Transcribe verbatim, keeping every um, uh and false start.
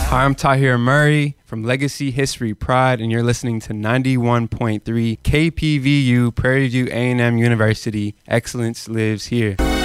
Hi, I'm Tahir Murray from Legacy History Pride, and you're listening to ninety-one point three K P V U, Prairie View A and M University. Excellence lives here.